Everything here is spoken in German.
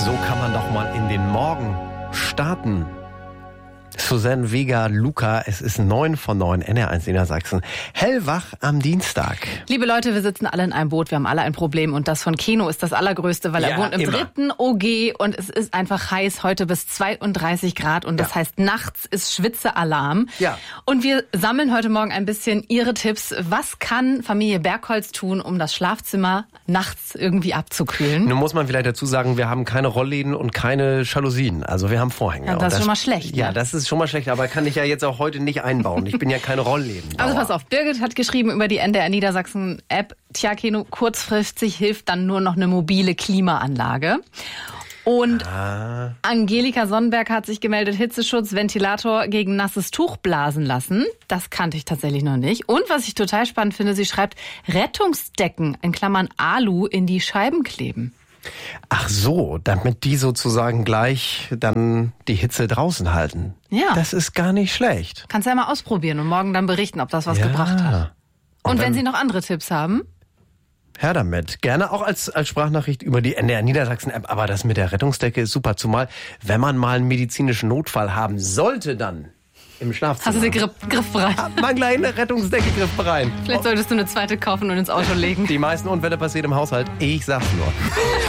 So kann man doch mal in den Morgen starten. Susanne Vega Luca, es ist 9 von 9, NR1 Niedersachsen. Hellwach am Dienstag. Liebe Leute, wir sitzen alle in einem Boot, wir haben alle ein Problem und das von Keno ist das allergrößte, weil er wohnt im 3. OG und es ist einfach heiß, heute bis 32 Grad und das heißt, nachts ist Schwitzealarm. Ja. Und wir sammeln heute Morgen ein bisschen Ihre Tipps. Was kann Familie Bergholz tun, um das Schlafzimmer nachts irgendwie abzukühlen? Nun muss man vielleicht dazu sagen, wir haben keine Rollläden und keine Jalousien. Also wir haben Vorhänge. Ja, das ist schon mal schlecht. Ja, ne? das ist schon mal schlecht, aber kann ich ja jetzt auch heute nicht einbauen. Ich bin ja keine Rollläden. Also pass auf, Birgit hat geschrieben über die NDR Niedersachsen App, tja Keno, kurzfristig hilft dann nur noch eine mobile Klimaanlage. Und Angelika Sonnenberg hat sich gemeldet, Hitzeschutz, Ventilator gegen nasses Tuch blasen lassen. Das kannte ich tatsächlich noch nicht. Und was ich total spannend finde, sie schreibt, Rettungsdecken, in Klammern Alu, in die Scheiben kleben. Ach so, damit die sozusagen gleich dann die Hitze draußen halten. Ja. Das ist gar nicht schlecht. Kannst ja mal ausprobieren und morgen dann berichten, ob das was gebracht hat. Und wenn Sie noch andere Tipps haben? Her damit. Gerne auch als Sprachnachricht über die NDR Niedersachsen App. Aber das mit der Rettungsdecke ist super. Zumal, wenn man mal einen medizinischen Notfall haben sollte, dann im Schlafzimmer. Hast du sie griffbereit? Hat man gleich eine Rettungsdecke griffbereit. Vielleicht solltest du eine zweite kaufen und ins Auto legen. Die meisten Unfälle passieren im Haushalt. Ich sag's nur.